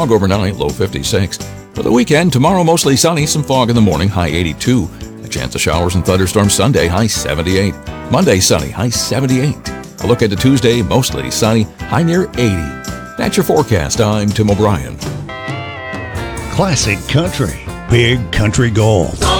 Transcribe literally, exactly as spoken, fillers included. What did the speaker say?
fog overnight, low fifty-six. For the weekend, tomorrow mostly sunny, some fog in the morning, high eighty-two. A chance of showers and thunderstorms Sunday, high seventy-eight. Monday, sunny, high seventy-eight. A look into Tuesday, mostly sunny, high near eighty. That's your forecast. I'm Tim O'Brien. Classic Country, Big Country Gold.